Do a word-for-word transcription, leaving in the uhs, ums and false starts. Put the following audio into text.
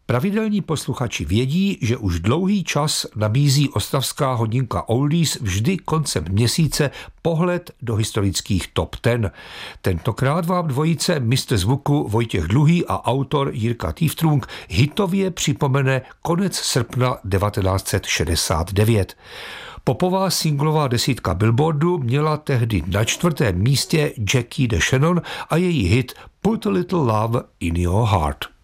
Pravidelní posluchači vědí, že už dlouhý čas nabízí ostravská hodinka Oldies vždy koncem měsíce pohled do historických top ten. Tentokrát vám dvojice mistr zvuku Vojtěch Dluhý a autor Jirka Týftrung hitově připomene konec srpna devatenáct set šedesát devět. Popová singlová desítka Billboardu měla tehdy na čtvrtém místě Jackie DeShannon a její hit Put a Little Love in Your Heart.